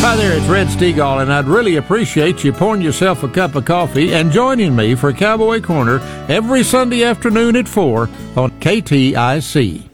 Hi there, it's Red Stegall, and I'd really appreciate you pouring yourself a cup of coffee and joining me for Cowboy Corner every Sunday afternoon at 4 on KTIC.